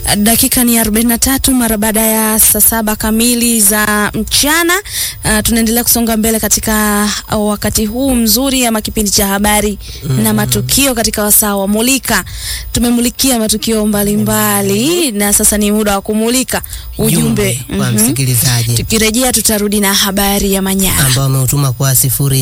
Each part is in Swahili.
Dakika ni 43 mara baada ya saa 7 kamili za mchana. Tunaendelea kusonga mbele katika wakati huu mzuri ama kipindi cha habari na matukio katika wasaa wa Mulika. Tumemulikia matukio mbalimbali na sasa ni muda wa kumulika ujumbe kwa msikilizaji. Tukirejea tutarudi na habari ya Manyara ambao umeutuma kwa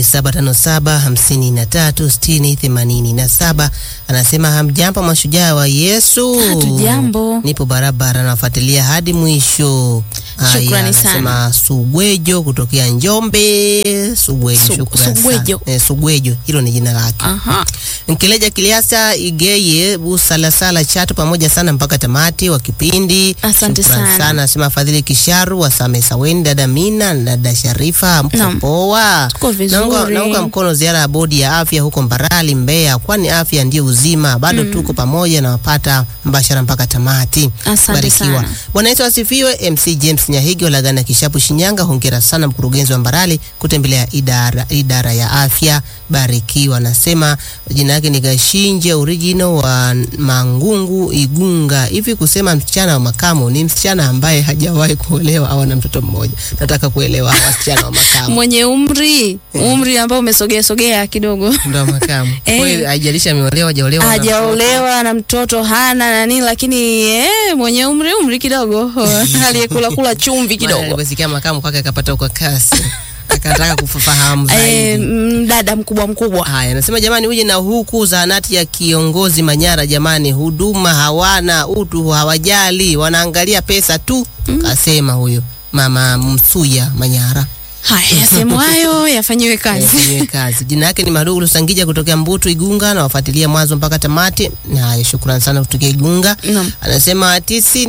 0757536087. Anasema hamjambo mashujaa wa Yesu. Hatujambo. Nipo barabara nafuatilia hadi mwisho. Shukrani sana. Anasema Sugwejo kutokea Njombe. Sugwejo, shukrani Sugwejo. sana. Sugwejo, hilo ni jina lake. Nkeleja Kiliasa Igeye Busalasala Chato pamoja sana mpaka tamati wa kipindi. Asante sana. Anasema Fadhili Kisharu wa Samesa Weni, dada Mina, dada Sharifa, mkopoa. Tuko vizuri. Naunga mkono ziara ya bodi ya afya huko Mbarali Mbeya, kwani afya ndio uzima. Bado tuko pamoja na wapata mbashara mpaka tamati. Asante sana. Bwana Yesu asifiwe. MC James Nyahigi wa Lagana Kishapu Shinyanga, hongera sana mkurugenzi wa Mbarali kutembelea idara ya afya. Barikiwa. Anasema jina yake ni Gashinje original wa Mangungu Igunga. Hivi kusema msichana wa makamo ni msichana ambaye hajawahi kuolewa au ana mtoto mmoja? Nataka kuelewa wasichana wa makamo. Mwenye umri ambao umesogea kidogo. Ndio makamo. Kwa hiyo haijalisha ameolewa hajaolewa na mtoto hana na nini, lakini mwenye umri kidogo aliyekula chumvi kidogo. Nilisikia makamo kwake akapata kwa kasi. Akataka kufahamu zaidi. Dada mkubwa. Haya, anasema jamani uje na huku zahanati ya Kiongozi Manyara jamani, huduma hawana, utu hawajali, wanaangalia pesa tu. Kasema huyo Mama Msuya Manyara. Haya, sema hayo yafanyiwe kazi. Jina yake ni Marugu Lusangija kutokea Mbutu Igunga na wafuatilia mwanzo mpaka tamati. Na shukrani sana kutokea Igunga. Anasema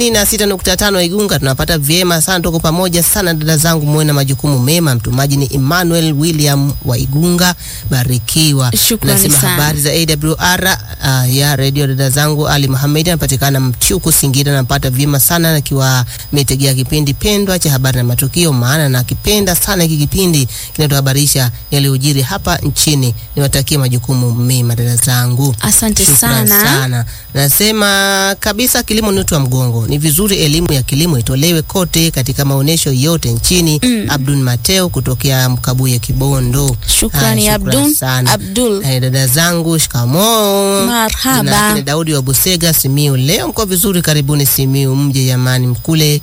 96.5 Igunga tunapata vyema sana, tuko pamoja sana dada zangu, muwe na majukumu mema. Mtumaji ni Emmanuel William wa Igunga. Barikiwa. Anasema habari za AWR ya radio dada zangu. Ali Muhammad anapatikana Mchuku Singida, napata vyema sana akiwa metegea kipindi pendwa cha habari na matukio, maana na kipenda sana hiki kipindi kinatuhabarisha yaliyojiri hapa nchini. Niwatakie majukumu mema dada zangu. Asante sana. Nasema kabisa kilimo ni uti wa mgongo. Ni vizuri elimu ya kilimo itolewe kote katika maonesho yote nchini. Abdul Mateo kutokea Mkabuye Kibondo. Shukrani Abdul. Dada zangu shikamoo. Marhaba. Na Daudi wa Busega Simiu. Leo mko vizuri, karibuni Simiu, mje jamani mkule.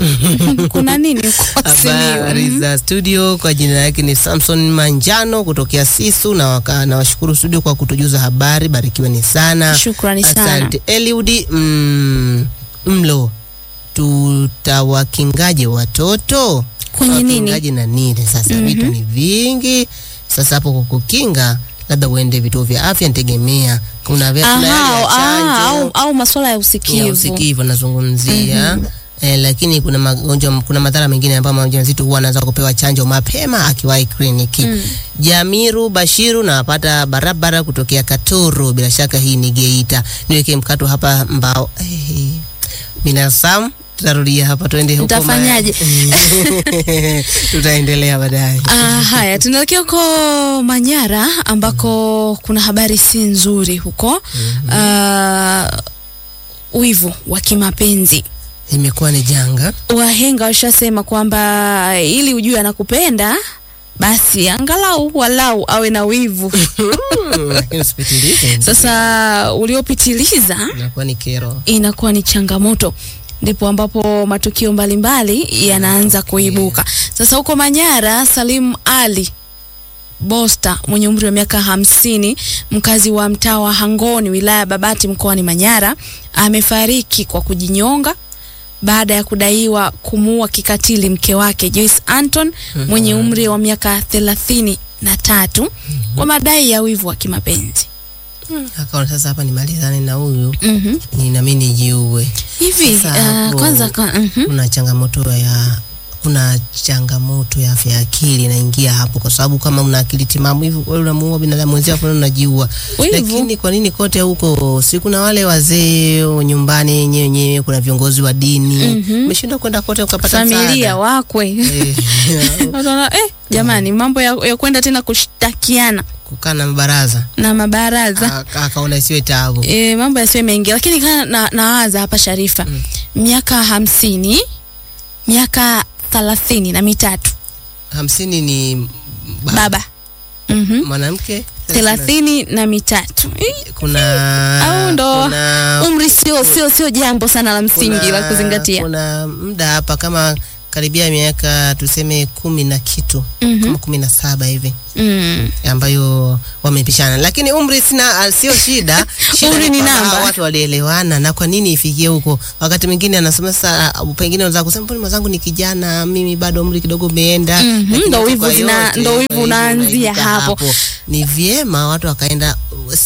Kuna nini kwa Simiu? Habari za studio, kwa jina yake ni Samson Manjano kutokea Sisu, na washukuru studio kwa kutujuza habari. Barikiwa ni sana. Shukrani sana. Asante. Eliudi mlo tutawakingaje watoto? Kwenye nini? Wakingaje na nini? Sasa vitu ni vingi. Sasa hapo kukinga labda uende vituo vya afya, nitegemea kuna vya chanjo au masuala ya usikivu nazungumzia. Lakini kuna magonjwa, kuna madhara mengine ambayo mjamzito huwa anaanza kupewa chanjo mapema akiwahi kliniki. Jamiru Bashiru na apata barabara kutokea Katoro, bila shaka hii ni Geita. Niweke mkato hapa mbao. Minasam tutarudia hapa, tuende huko. Utafanyaje? Tutaendelea baadaye. Haya, tunaelekea huko Manyara ambako kuna habari si nzuri huko. Wivu wa kimapenzi imekuwa ni janga. Wahenga washasema kwamba ili ujue anakupenda basi angalau walau awe na wivu. Lakini usipitilize. Sasa uliopitiliza inakuwa ni changamoto, ndipo ambapo matukio mbalimbali yanaanza kuibuka. Sasa huko Manyara, Salim Ali Bosta mwenye umri wa miaka 50, mkazi wa mtaa wa Hangoni wilaya Babati mkoani Manyara, amefariki kwa kujinyonga baada ya kudaiwa kumuua kikatili mke wake Joyce Anton mwenye umri wa miaka 33 kwa madai ya wivu wa kimapenzi. Akaona sasa hapa nimalizane na huyu. Nami nijiue. Hivi kwanza kuna changamoto ya afya ya akili inaingia hapo, kwa sababu kama una akili timamu hivi wewe unamuua binadamu wenzako, kwa nini unajiua? Lakini kwa nini kote huko si kuna wale wazee nyumbani yenyewe, kuna viongozi wa dini, umeshindwa kwenda kote ukapata familia wakwe. Unaona jamani, mambo ya kwenda tena kushtakiana, kukaa na mabaraza akaona isiwe taabu. Mambo yasiwe mengi, lakini kana nawaza hapa Sharifa. miaka 50, miaka 33. 50 ni baba. Mwanamke 33. Kuna au ndo umri sio jambo sana la msingi la kuzingatia. Kuna muda hapa kama karibia miaka tuseme 10 na kitu, kama 17 hivi. Ambayo wamepishana, lakini umri sio shida. Umri ni namba. Watu walielewana, na kwa nini ifikie huko? Wakati mwingine anasema sasa, pengine unaweza kusema mbona mwenzangu ni kijana, mimi bado umri kidogo umeenda. Ndio hivyo unaanzia hapo. Ni vyema watu wakaenda,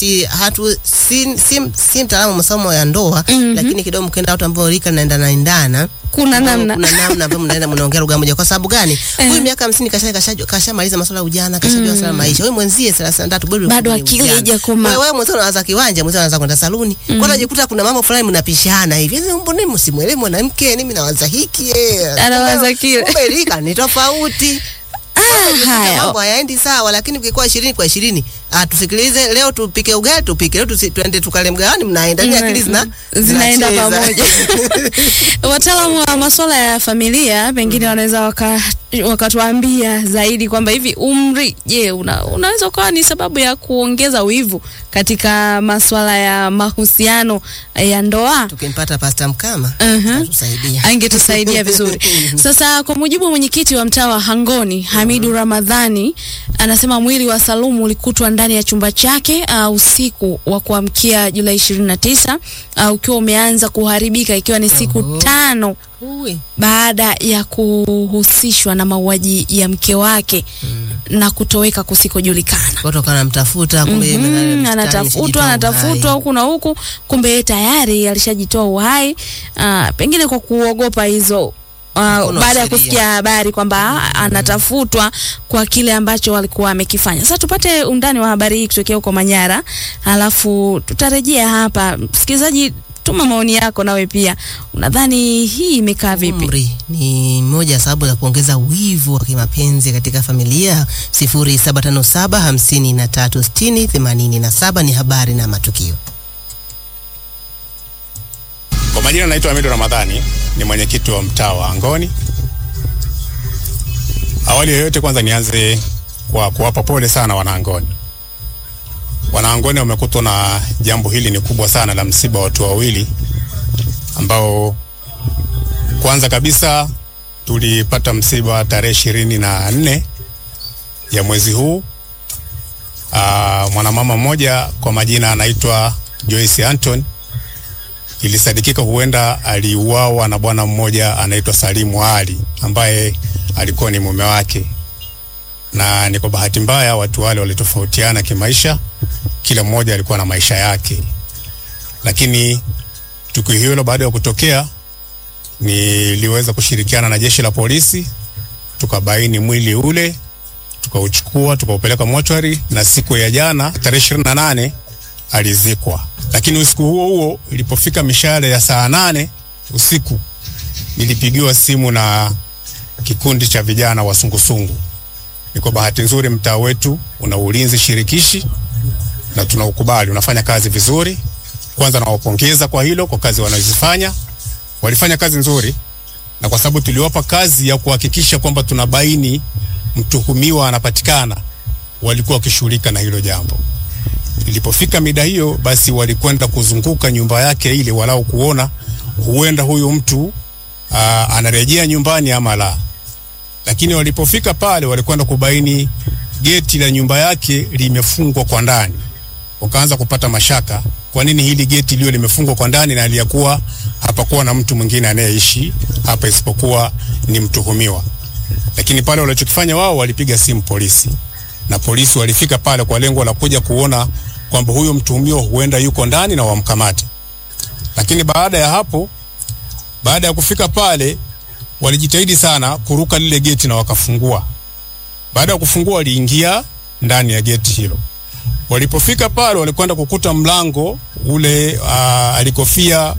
si mtaalamu masomo ya ndoa, lakini kidogo mkaenda watu ambao rika naendana. Kuna namna ambapo mnaenda mnaongea lugha moja. Kwa sababu gani? Huyu miaka 50 kashamaliza masuala ya ujana, kashajua sana maisha. Wewe mwenzie 33 bado akili haijakoma. Wewe mwenzie unaanza kiwanja, mwenzie anaanza kwenda saluni. Kwa hiyo unajikuta kuna mambo fulani mnapishana hivi. Mbona msimuelewe mwanamke, mimi nawaza hiki anawaza kile. Umelika ni tofauti. Haya, mambo hayaendi sawa. Lakini ukikuwa 20 kwa 20, tusikilize, leo tupike ugali, tupike leo, tuende tukale mgawani, mnaenda ni akili zinaenda pamoja. Wataalamu wa masuala ya familia pengine wanaweza wakatuambia zaidi kwamba hivi umri, je, unaweza kuwa ni sababu ya kuongeza wivu katika masuala ya mahusiano ya ndoa? Tukimpata Pastor Mkama angetusaidia vizuri. Sasa kwa mujibu wa mwenyekiti wa mtaa wa Hangoni, Hamidu Ramadhani, anasema mwili wa Salumu ulikutwa ndani ya chumba chake usiku wa kuamkia Julai 29 ukiwa umeanza kuharibika, ikiwa ni siku 5 baada ya kuhusishwa na mauaji ya mke wake na kutoweka kusikojulikana. Watu wanamtafuta, kumbe anatafutwa huku na huku, kumbe tayari alishajitoa uhai, pengine kwa kuogopa hizo baada ya kusikia habari kwamba anatafutwa kwa kile ambacho walikuwa wamekifanya. Sasa tupate undani wa habari hii kutokea huko Manyara, alafu tutarejea hapa. Msikilizaji, tuma maoni yako nawe pia. Unadhani hii imekaa vipi? Umri ni moja sababu ya kuongeza wivu wa kimapenzi katika familia. 0757536087 ni habari na matukio. Kwa majina naitwa Hamidu Ramadhani, ni mwenyekiti wa mtaa wa Hangoni. Awali ya yote kwanza nianze kwa kuwapa pole sana Wanahangoni. Wanahangoni wamekutwa na jambo hili ni kubwa sana la msiba wa watu wawili ambao kwanza kabisa tulipata msiba tarehe 24 ya mwezi huu. Mwanamama mmoja kwa majina anaitwa Joyce Anton, ilisadikika huenda aliuawa na bwana mmoja anaitwa Salimu Ali ambaye alikuwa ni mume wake, na ni kwa bahati mbaya watu wale walitofautiana kimaisha, kila mmoja alikuwa na maisha yake. Lakini tukio hilo baada ya kutokea, niliweza kushirikiana na jeshi la polisi, tukabaini mwili ule, tukauchukua, tukaupeleka mortuary, na siku ya jana tarehe 28 alizikwa. Lakini usiku huo ilipofika mishale ya saa 8 usiku, nilipigiwa simu na kikundi cha vijana wa sungusungu. Ni kwa bahati nzuri mtaa wetu una ulinzi shirikishi na tunaukubali, unafanya kazi vizuri. Kwanza nawapongeza kwa hilo, kwa kazi wanazofanya. Walifanya kazi nzuri, na kwa sababu tuliwapa kazi ya kuhakikisha kwamba tunabaini mtuhumiwa anapatikana, walikuwa wakishughulika na hilo jambo. Ilipofika mida hiyo, basi walikwenda kuzunguka nyumba yake ile walau kuona huenda huyu mtu anarejea nyumbani ama la. Lakini walipofika pale, walikwenda kubaini geti la nyumba yake limefungwa kwa ndani. Wakaanza kupata mashaka, kwa nini hili geti lio limefungwa kwa ndani na aliyakuwa hapakuwa na mtu mwingine anayeishi hapa isipokuwa ni mtuhumiwa. Lakini pale walichokifanya wao, walipiga simu polisi, na polisi walifika pale kwa lengo la kuja kuona kwamba huyo mtuhumiwa huenda yuko ndani na wamkamate. Lakini baada ya hapo, baada ya kufika pale, walijitahidi sana kuruka lile geti na wakafungua. Baada ya kufungua, waliingia ndani ya geti hilo. Walipofika pale, walikwenda kukuta mlango ule alikofia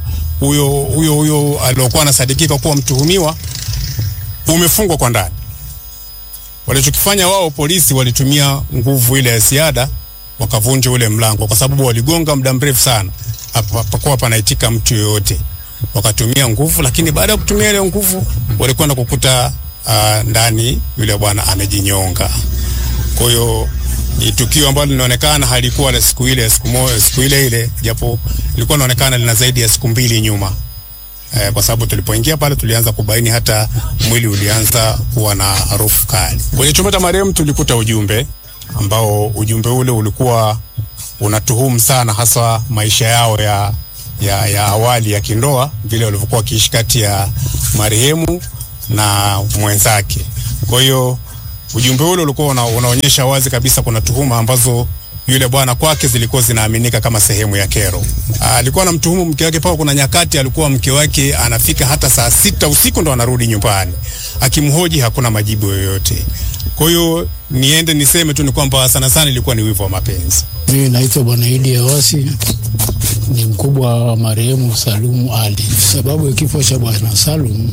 huyo aliyokuwa anasadikika kuwa mtuhumiwa umefungwa kwa ndani. Walichokifanya wao polisi, walitumia nguvu ile ya ziada, wakavunja ule mlango, kwa sababu waligonga muda mrefu sana, hapakuwa panaitika mtu yoyote. wakatumia nguvu, lakini baada ya kutumia ile nguvu walikwenda kukuta ndani yule bwana amejinyonga. Kwa hiyo ni tukio ambalo linaonekana halikuwa la siku ile, japo lilikuwa linaonekana lina zaidi ya siku 2 nyuma. Kwa sababu tulipoingia pale tulianza kubaini hata mwili ulianza kuwa na harufu kali. Kwenye chumba cha marehemu tulikuta ujumbe ambao ujumbe ule ulikuwa unatuhumu sana hasa maisha yao ya awali ya kindoa, vile walivyokuwa kiishi kati ya marehemu na mwenzake. Kwa hiyo ujumbe ule ulikuwa unaonyesha wazi kabisa kuna tuhuma ambazo yule bwana kwake zilikuwa zinaaminika kama sehemu ya kero. Alikuwa anamtuhumu mke wake pao. Kuna nyakati alikuwa mke wake anafika hata saa 6 usiku ndo anarudi nyumbani. Akimhoji hakuna majibu yoyote. Kwa hiyo niende niseme tu ni kwamba sana sana ilikuwa ni wivu wa mapenzi. Mimi naitwa Bwana Idi Awasi, ni mkubwa wa marehemu Salum Ali. Sababu ya kifo cha Bwana Salum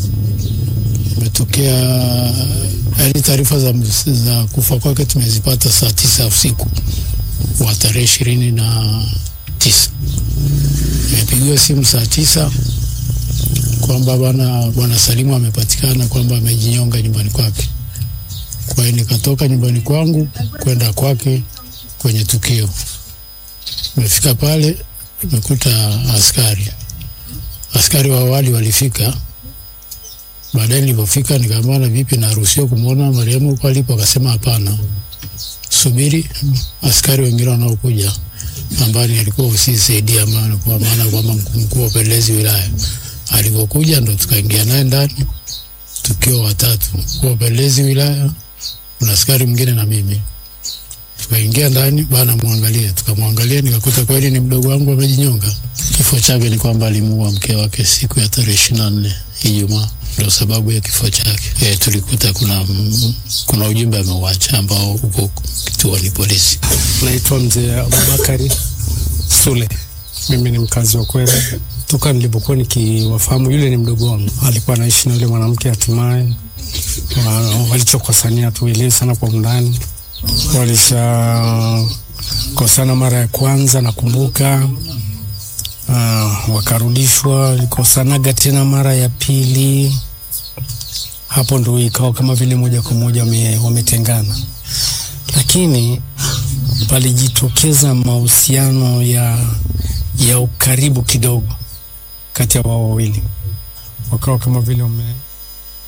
imetokea, yani taarifa za kufa kwake tumezipata saa 9 usiku wa tarehe 29. Nimepigiwa simu saa 9 kwamba bwana Salimu amepatikana kwamba amejinyonga nyumbani kwake. Kwa hiyo nikatoka nyumbani kwangu kwenda kwake kwenye tukio. Nimefika pale nimekuta askari wa awali walifika. Baadaye nilipofika nikamwambia vipi, naruhusiwa kumuona marehemu huko alipo? Akasema hapana, subiri askari wengine wanaokuja, ambao alikuwa usisaidia maana kwamba mkuu wa upelelezi wilaya alipokuja ndo tukaingia naye ndani tukio watatu, kwa upelelezi wilaya na askari mwingine na mimi. Tukaingia ndani, bana muangalie, tukamwangalia, nikakuta kweli ni mdogo wangu amejinyonga. Kifo chake ni kwamba alimuua mke wake siku ya tarehe 24 Ijumaa, ndio sababu ya kifo chake. Tulikuta kuna ujumbe ameuacha ambao uko kituoni polisi. Naitwa Mzee Abubakari Sule. Mimi ni mkazi wa Kwere. Toka nilipokuwa nikiwafahamu yule ni mdogo wangu, alikuwa anaishi na yule mwanamke. Hatimaye walichokosania tuelewe sana kwa undani. Walishakosana mara ya kwanza nakumbuka, wakarudishwa, walikosanaga tena mara ya pili. Hapo ndo ikawa kama vile moja kwa moja wametengana, lakini palijitokeza mahusiano ya ukaribu kidogo kati ya wao wawili, wakawa kama vile